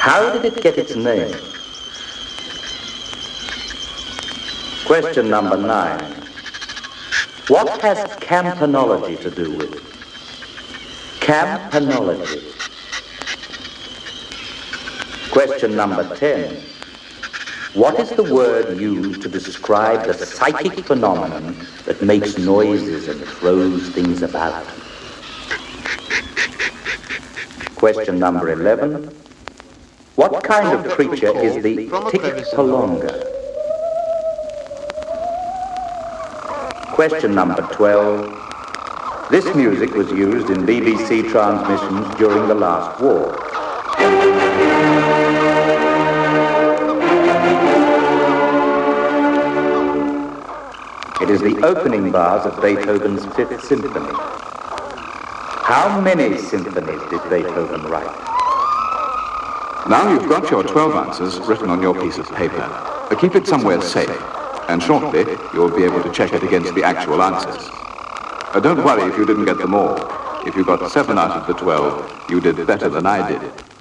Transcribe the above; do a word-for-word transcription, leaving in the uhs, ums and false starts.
How did it get its name? Question number nine. What has campanology to do with it? Campanology. Question number ten. What is the word used to describe the psychic phenomenon that makes noises and throws things about? Question number eleven. What kind of creature is the Tikpalonga? Question number twelve. This music was used in B B C transmissions during the last war. It is the opening bars of Beethoven's Fifth Symphony. How many symphonies did Beethoven write? Now you've got your twelve answers written on your piece of paper. But keep it somewhere safe, and shortly you'll be able to check it against the actual answers. Uh, don't worry if you didn't get them all. If you got seven out of the twelve, you did better than I did.